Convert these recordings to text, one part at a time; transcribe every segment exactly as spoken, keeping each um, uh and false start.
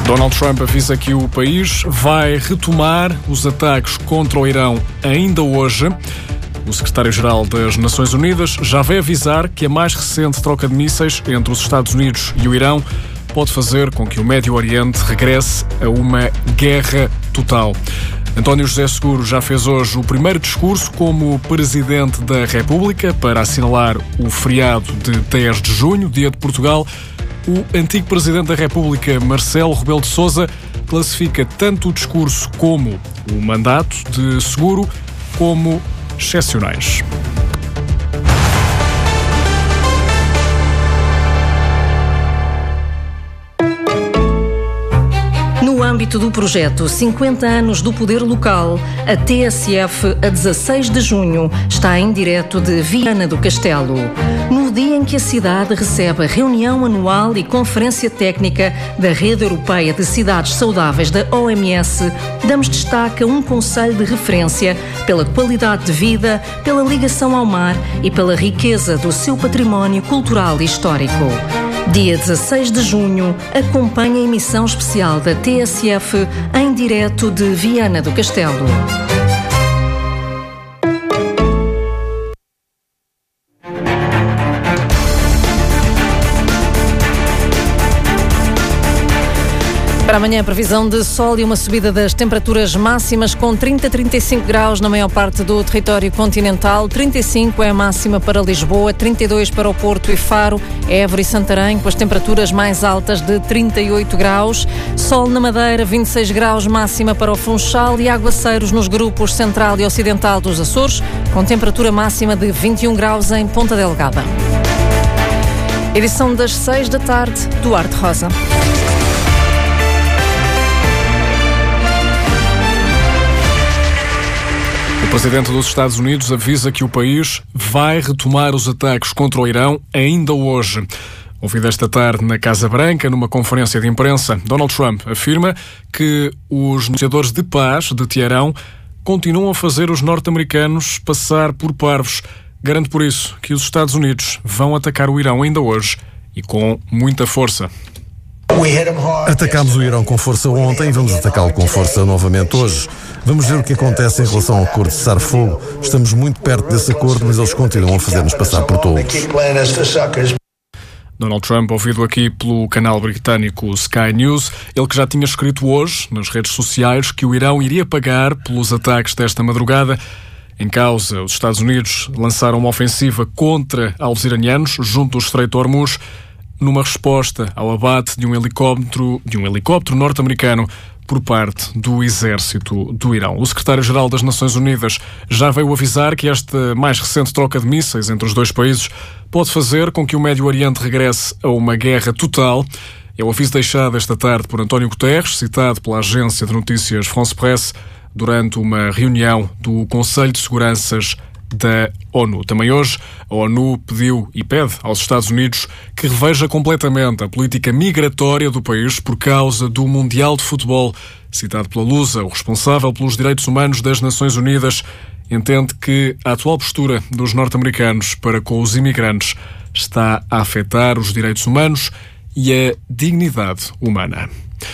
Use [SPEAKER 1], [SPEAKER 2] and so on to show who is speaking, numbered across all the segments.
[SPEAKER 1] Donald Trump avisa que o país vai retomar os ataques contra o Irão ainda hoje. O secretário-geral das Nações Unidas já veio avisar que a mais recente troca de mísseis entre os Estados Unidos e o Irão pode fazer com que o Médio Oriente regresse a uma guerra total. António José Seguro já fez hoje o primeiro discurso como Presidente da República para assinalar o feriado de dez de junho, dia de Portugal. O antigo Presidente da República, Marcelo Rebelo de Sousa, classifica tanto o discurso como o mandato de Seguro como excepcionais.
[SPEAKER 2] No âmbito do projeto cinquenta anos do Poder Local, a T S F, a dezasseis de junho, está em direto de Viana do Castelo. No dia em que a cidade recebe a reunião anual e conferência técnica da Rede Europeia de Cidades Saudáveis da O M S, damos destaque a um concelho de referência pela qualidade de vida, pela ligação ao mar e pela riqueza do seu património cultural e histórico. Dia dezasseis de junho, acompanhe a emissão especial da T S F em direto de Viana do Castelo. Para amanhã, a previsão de sol e uma subida das temperaturas máximas com trinta a trinta e cinco graus na maior parte do território continental. trinta e cinco é a máxima para Lisboa, trinta e dois para o Porto e Faro, Évora e Santarém, com as temperaturas mais altas de trinta e oito graus. Sol na Madeira, vinte e seis graus máxima para o Funchal e aguaceiros nos grupos central e ocidental dos Açores, com temperatura máxima de vinte e um graus em Ponta Delgada. Edição das seis da tarde, Duarte Rosa.
[SPEAKER 1] O Presidente dos Estados Unidos avisa que o país vai retomar os ataques contra o Irão ainda hoje. Ouvido esta tarde na Casa Branca, numa conferência de imprensa, Donald Trump afirma que os negociadores de paz de Teherão continuam a fazer os norte-americanos passar por parvos. Garante por isso que os Estados Unidos vão atacar o Irão ainda hoje e com muita força.
[SPEAKER 3] Atacámos o Irão com força ontem e vamos atacá-lo com força novamente hoje. Vamos ver o que acontece em relação ao acordo de cessar-fogo. Estamos muito perto desse acordo, mas eles continuam a fazer-nos passar por tolos.
[SPEAKER 1] Donald Trump, ouvido aqui pelo canal britânico Sky News, ele que já tinha escrito hoje nas redes sociais que o Irão iria pagar pelos ataques desta madrugada. Em causa, os Estados Unidos lançaram uma ofensiva contra alvos iranianos junto do Estreito de Hormuz, numa resposta ao abate de um helicóptero, de um helicóptero norte-americano por parte do exército do Irão. O secretário-geral das Nações Unidas já veio avisar que esta mais recente troca de mísseis entre os dois países pode fazer com que o Médio Oriente regresse a uma guerra total. É o aviso deixado esta tarde por António Guterres, citado pela agência de notícias France Presse, durante uma reunião do Conselho de Seguranças da ONU. Também hoje, a ONU pediu e pede aos Estados Unidos que reveja completamente a política migratória do país por causa do Mundial de Futebol. Citado pela Lusa, o responsável pelos direitos humanos das Nações Unidas entende que a atual postura dos norte-americanos para com os imigrantes está a afetar os direitos humanos e a dignidade humana.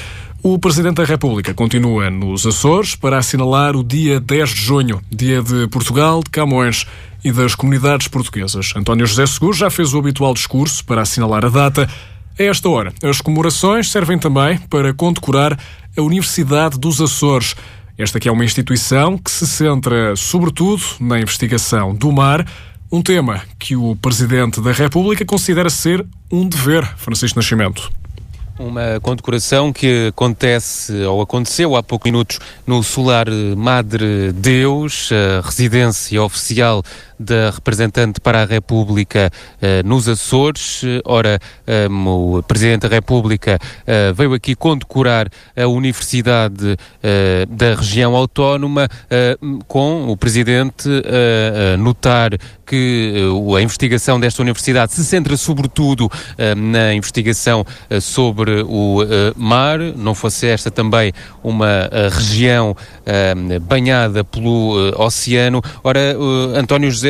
[SPEAKER 1] O Presidente da República continua nos Açores para assinalar o dia dez de junho, dia de Portugal, de Camões e das comunidades portuguesas. António José Seguro já fez o habitual discurso para assinalar a data. A esta hora, as comemorações servem também para condecorar a Universidade dos Açores. Esta que é uma instituição que se centra sobretudo na investigação do mar, um tema que o Presidente da República considera ser um dever. Francisco Nascimento.
[SPEAKER 4] Uma condecoração que acontece, ou aconteceu há poucos minutos, no Solar Madre Deus, a residência oficial da representante para a República uh, nos Açores. Ora, um, o Presidente da República uh, veio aqui condecorar a Universidade uh, da região autónoma, uh, com o Presidente uh, uh, notar que uh, a investigação desta universidade se centra sobretudo uh, na investigação uh, sobre o uh, mar, não fosse esta também uma uh, região uh, banhada pelo uh, oceano. Ora, uh, António José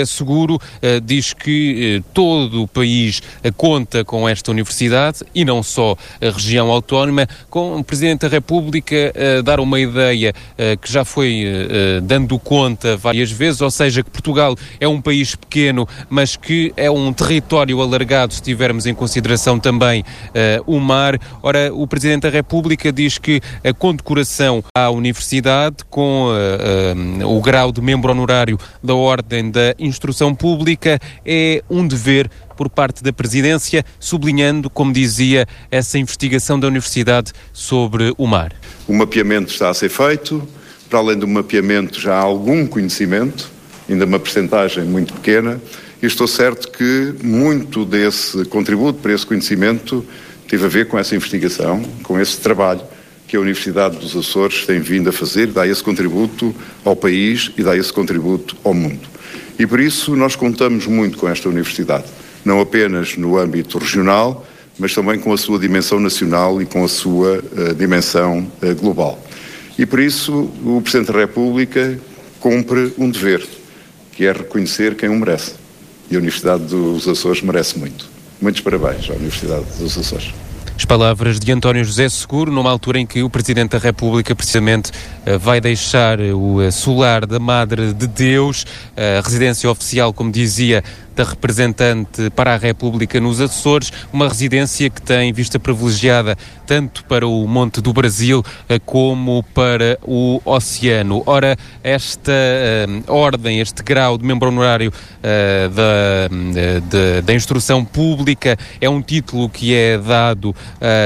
[SPEAKER 4] José Seguro uh, diz que uh, todo o país uh, conta com esta universidade e não só a região autónoma, com o Presidente da República uh, dar uma ideia uh, que já foi uh, dando conta várias vezes, ou seja, que Portugal é um país pequeno, mas que é um território alargado se tivermos em consideração também uh, o mar. Ora, o Presidente da República diz que a condecoração à universidade com uh, uh, o grau de membro honorário da Ordem da Instrução Pública é um dever por parte da Presidência, sublinhando, como dizia, essa investigação da Universidade sobre o mar.
[SPEAKER 5] O mapeamento está a ser feito, para além do mapeamento já há algum conhecimento, ainda uma percentagem muito pequena, e estou certo que muito desse contributo para esse conhecimento teve a ver com essa investigação, com esse trabalho que a Universidade dos Açores tem vindo a fazer, dá esse contributo ao país e dá esse contributo ao mundo. E por isso nós contamos muito com esta universidade, não apenas no âmbito regional, mas também com a sua dimensão nacional e com a sua uh, dimensão uh, global. E por isso o Presidente da República cumpre um dever, que é reconhecer quem o merece. E a Universidade dos Açores merece muito. Muitos parabéns à Universidade dos Açores.
[SPEAKER 4] As palavras de António José Seguro, numa altura em que o Presidente da República, precisamente, vai deixar o solar da Madre de Deus, a residência oficial, como dizia, da representante para a República nos Açores, uma residência que tem vista privilegiada tanto para o Monte do Brasil como para o oceano. Ora, esta uh, ordem, este grau de membro honorário uh, da, uh, de, da instrução pública é um título que é dado, uh,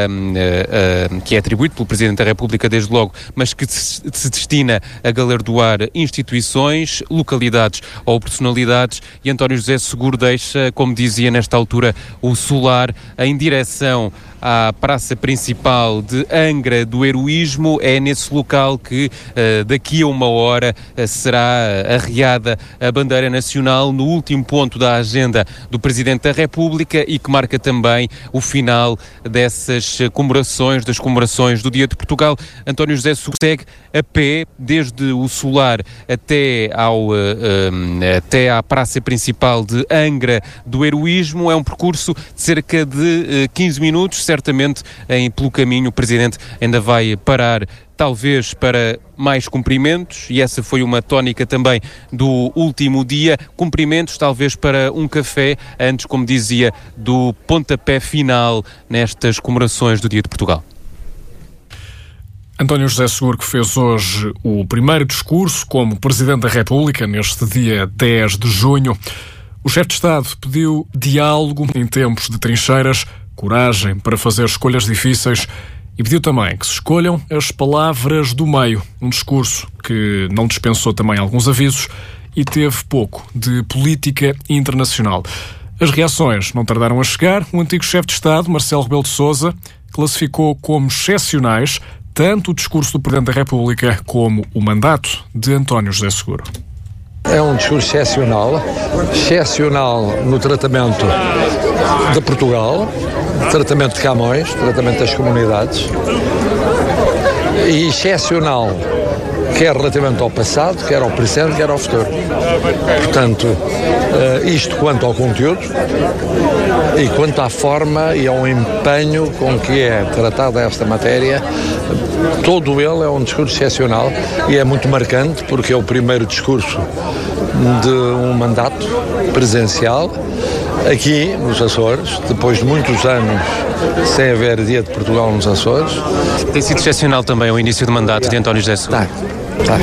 [SPEAKER 4] uh, uh, que é atribuído pelo Presidente da República desde logo, mas que se, se destina a galardoar instituições, localidades ou personalidades, e António José Seguro deixa, como dizia nesta altura, o solar em direção à praça principal de Angra do Heroísmo. É nesse local que uh, daqui a uma hora uh, será arreada a bandeira nacional, no último ponto da agenda do Presidente da República, e que marca também o final dessas comemorações, das comemorações do Dia de Portugal. António José Seguro segue a pé desde o solar até, ao, uh, um, até à praça principal de Angra do Heroísmo. É um percurso de cerca de uh, quinze minutos. Certamente, em, pelo caminho, o Presidente ainda vai parar, talvez para mais cumprimentos, e essa foi uma tónica também do último dia, cumprimentos talvez para um café, antes, como dizia, do pontapé final nestas comemorações do Dia de Portugal.
[SPEAKER 1] António José Seguro, que fez hoje o primeiro discurso como Presidente da República, neste dia dez de junho. O chefe de Estado pediu diálogo em tempos de trincheiras, coragem para fazer escolhas difíceis, e pediu também que se escolham as palavras do meio. Um discurso que não dispensou também alguns avisos e teve pouco de política internacional. As reações não tardaram a chegar. O antigo chefe de Estado, Marcelo Rebelo de Sousa, classificou como excepcionais tanto o discurso do Presidente da República como o mandato de António José Seguro.
[SPEAKER 6] É um discurso excepcional, excepcional no tratamento de Portugal, tratamento de Camões, tratamento das comunidades, e excepcional quer relativamente ao passado, quer ao presente, quer ao futuro. Portanto, isto quanto ao conteúdo e quanto à forma e ao empenho com que é tratada esta matéria, todo ele é um discurso excepcional e é muito marcante, porque é o primeiro discurso de um mandato presencial aqui nos Açores, depois de muitos anos sem haver Dia de Portugal nos Açores.
[SPEAKER 4] Tem sido excepcional também o início do mandato de António José Seguro.
[SPEAKER 6] Tá, tá.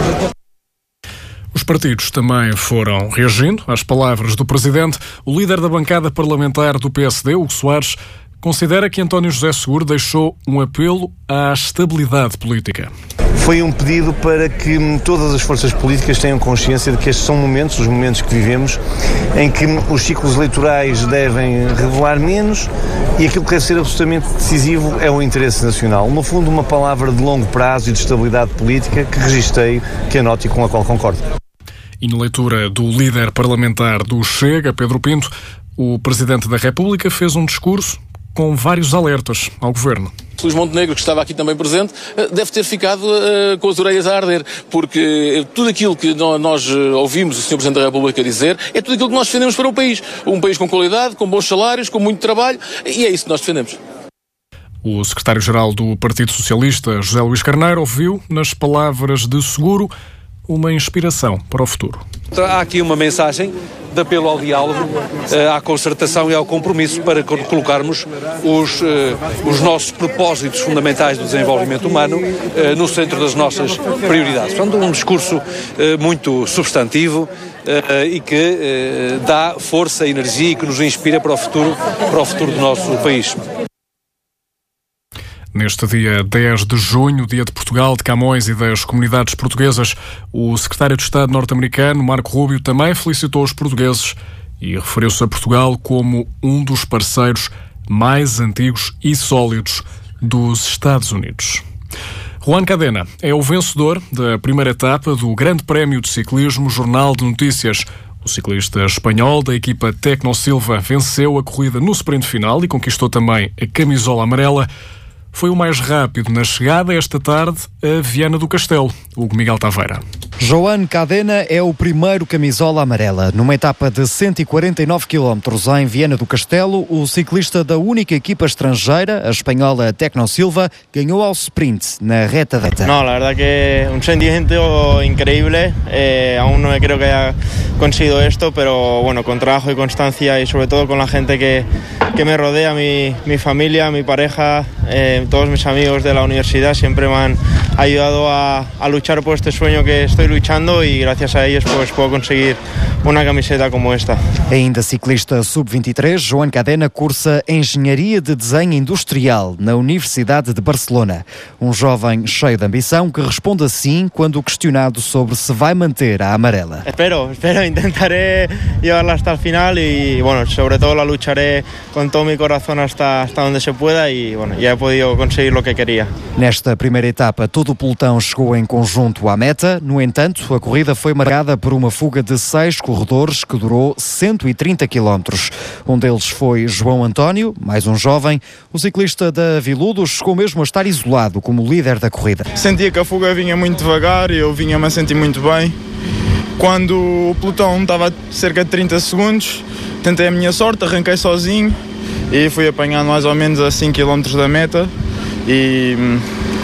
[SPEAKER 1] Os partidos também foram reagindo às palavras do Presidente. O líder da bancada parlamentar do P S D, Hugo Soares, considera que António José Seguro deixou um apelo à estabilidade política.
[SPEAKER 7] Foi um pedido para que todas as forças políticas tenham consciência de que estes são momentos, os momentos que vivemos, em que os ciclos eleitorais devem revelar menos e aquilo que deve ser absolutamente decisivo é o interesse nacional. No fundo, uma palavra de longo prazo e de estabilidade política que registrei, que anoto e com a qual concordo.
[SPEAKER 1] E na leitura do líder parlamentar do Chega, Pedro Pinto, o Presidente da República fez um discurso com vários alertas ao Governo.
[SPEAKER 8] Luís Montenegro, que estava aqui também presente, deve ter ficado uh, com as orelhas a arder, porque tudo aquilo que nós ouvimos o senhor Presidente da República dizer é tudo aquilo que nós defendemos para o país. Um país com qualidade, com bons salários, com muito trabalho, e é isso que nós defendemos.
[SPEAKER 1] O secretário-geral do Partido Socialista, José Luís Carneiro, ouviu, nas palavras de Seguro, uma inspiração para o futuro.
[SPEAKER 6] Há aqui uma mensagem de apelo ao diálogo, à concertação e ao compromisso para colocarmos os, os nossos propósitos fundamentais do desenvolvimento humano no centro das nossas prioridades. Portanto, um discurso muito substantivo e que dá força, energia e que nos inspira para o futuro, para o futuro do nosso país.
[SPEAKER 1] Neste dia dez de junho, dia de Portugal, de Camões e das comunidades portuguesas, o secretário de Estado norte-americano, Marco Rubio, também felicitou os portugueses e referiu-se a Portugal como um dos parceiros mais antigos e sólidos dos Estados Unidos. Juan Cadena é o vencedor da primeira etapa do Grande Prémio de Ciclismo Jornal de Notícias. O ciclista espanhol da equipa Tecnosilva venceu a corrida no sprint final e conquistou também a camisola amarela. Foi o mais rápido na chegada esta tarde a Viana do Castelo, Hugo Miguel Taveira.
[SPEAKER 9] Juan Cadena é o primeiro camisola amarela. Numa etapa de cento e quarenta e nove quilómetros em Viana do Castelo, o ciclista da única equipa estrangeira, a espanhola Tecnosilva, ganhou ao sprint na reta da meta.
[SPEAKER 10] No, la verdad que un sentimiento increíble. Eh, aún no creo que haya conseguido esto, pero bueno, con trabajo y constancia y sobre todo con la gente que, que me rodea, mi, mi familia, mi pareja, eh, todos mis amigos de la universidad siempre me han ayudado a, a luchar por este sueño que estoy luchando y gracias a ellos pues puedo conseguir uma camiseta como esta.
[SPEAKER 9] Ainda ciclista sub vinte e três, Juan Cadena cursa Engenharia de Desenho Industrial na Universidade de Barcelona. Um jovem cheio de ambição que responde assim quando questionado sobre se vai manter a amarela.
[SPEAKER 10] Espero, espero, intentaré llevarla hasta el final y bueno, sobre todo la lucharé con todo mi corazón hasta, hasta donde se pueda y bueno, ya he podido conseguir lo que queria.
[SPEAKER 9] Nesta primeira etapa, todo o pelotão chegou em conjunto à meta. No entanto, a corrida foi marcada por uma fuga de seis corredores que durou cento e trinta quilómetros. Um deles foi João António, mais um jovem. O ciclista da Viludo chegou mesmo a estar isolado como líder da corrida.
[SPEAKER 11] Sentia que a fuga vinha muito devagar e eu vinha-me a sentir muito bem. Quando o pelotão estava a cerca de trinta segundos, tentei a minha sorte, arranquei sozinho e fui apanhado mais ou menos a cinco quilómetros da meta. E hum,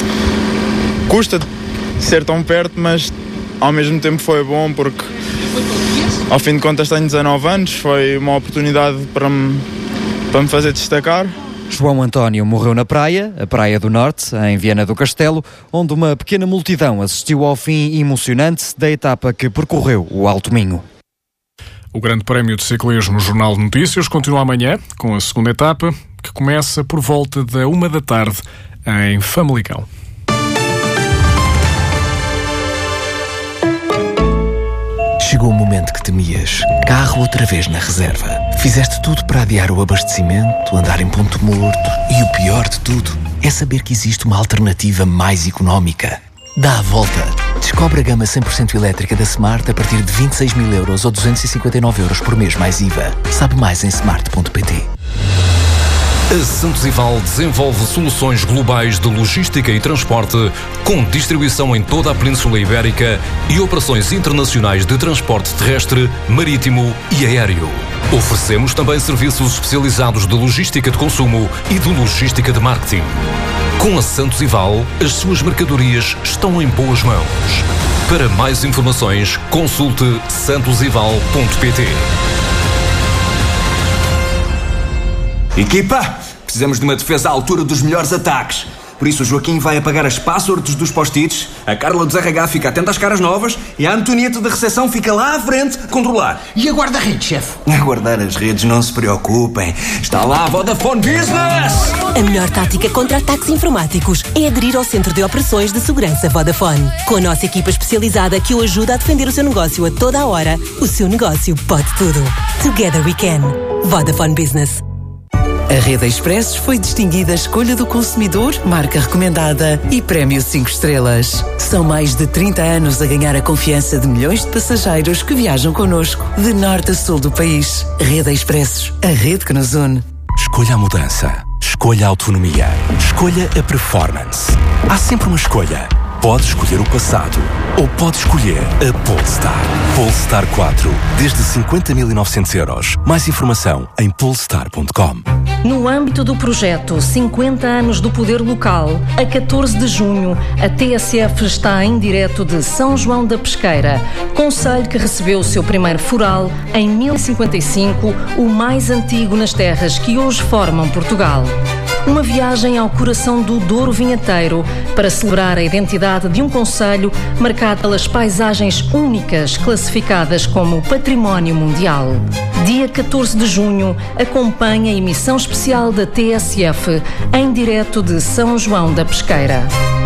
[SPEAKER 11] custa ser tão perto, mas ao mesmo tempo foi bom porque ao fim de contas tenho dezanove anos, foi uma oportunidade para me, para me fazer destacar.
[SPEAKER 9] João António morreu na praia, a Praia do Norte, em Viana do Castelo, onde uma pequena multidão assistiu ao fim emocionante da etapa que percorreu o Alto Minho.
[SPEAKER 1] O Grande Prémio de Ciclismo Jornal de Notícias continua amanhã com a segunda etapa, que começa por volta da uma da tarde em Famalicão.
[SPEAKER 12] Chegou o momento que temias. Carro outra vez na reserva. Fizeste tudo para adiar o abastecimento, andar em ponto morto. E o pior de tudo é saber que existe uma alternativa mais económica. Dá a volta. Descobre a gama cem por cento elétrica da Smart a partir de vinte e seis mil euros ou duzentos e cinquenta e nove euros por mês mais I V A. Sabe mais em smart ponto pt.
[SPEAKER 13] A Santos Ival desenvolve soluções globais de logística e transporte com distribuição em toda a Península Ibérica e operações internacionais de transporte terrestre, marítimo e aéreo. Oferecemos também serviços especializados de logística de consumo e de logística de marketing. Com a Santos Ival, as suas mercadorias estão em boas mãos. Para mais informações, consulte santos ival ponto pt.
[SPEAKER 14] Equipa, precisamos de uma defesa à altura dos melhores ataques. Por isso o Joaquim vai apagar as passwords dos post-its, a Carla dos R H fica atenta às caras novas e a Antonieta da recepção fica lá à frente a controlar.
[SPEAKER 15] E a guarda-redes, chefe?
[SPEAKER 14] A guardar as redes, não se preocupem. Está lá a Vodafone Business!
[SPEAKER 16] A melhor tática contra ataques informáticos é aderir ao Centro de Operações de Segurança Vodafone. Com a nossa equipa especializada que o ajuda a defender o seu negócio a toda a hora, o seu negócio pode tudo. Together we can. Vodafone Business.
[SPEAKER 17] A Rede Expressos foi distinguida Escolha do Consumidor, marca recomendada e Prémio cinco estrelas. São mais de trinta anos a ganhar a confiança de milhões de passageiros que viajam connosco, de norte a sul do país. Rede Expressos, a rede que nos une.
[SPEAKER 18] Escolha a mudança. Escolha
[SPEAKER 15] Escolha a autonomia. Escolha a performance. Há sempre uma escolha. Pode escolher o passado ou pode escolher a Polestar. Polestar quatro, desde cinquenta mil e novecentos euros. Mais informação em polestar ponto com.
[SPEAKER 2] No âmbito do projeto cinquenta anos do Poder Local, a catorze de junho, a T S F está em direto de São João da Pesqueira, concelho que recebeu o seu primeiro foral em mil e cinquenta e cinco, o mais antigo nas terras que hoje formam Portugal. Uma viagem ao coração do Douro Vinheteiro para celebrar a identidade de um concelho marcado pelas paisagens únicas classificadas como Património Mundial. Dia catorze de junho, acompanha a emissão especial da T S F em direto de São João da Pesqueira.